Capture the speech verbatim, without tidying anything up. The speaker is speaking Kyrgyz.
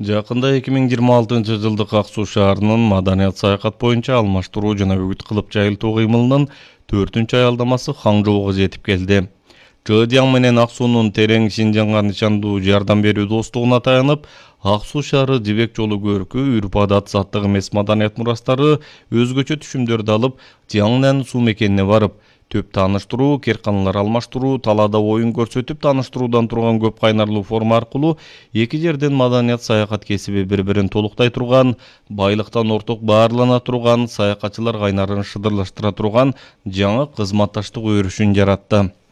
Жакында эки миң жыйырма алтынчы жылдык Ак Суу шаарынын маданият саякат боюнча алмаштыруу жана үгүт кылып жайылтуу кыймылынын төртүнчү аялдамасы Хаңжоого жетип келди. Жыдияң менен Ак Суунун терең Шинжаңга нышандуу жардам берүү достугуна таянып, Ак Суу шаары Жибек жолу көркү, үрп-адат, заттык эмес маданият мурастары өзгөчө түшүмдөрдү алып, Жиаңнан суу мекенине барып, төп тааныштыруу, керканалар алмаштыруу, талаада оюн көрсөтүп тааныштыруудан турган көп кайнарлуу форма аркылуу эки жерден маданият саякат кесиби бири-бирин толуктай турган, байлыктан орток баарлана турган, саякатчылар кайнарын шыдырлаштыра турган жаңы кызматташтык өрүшүн жаратты.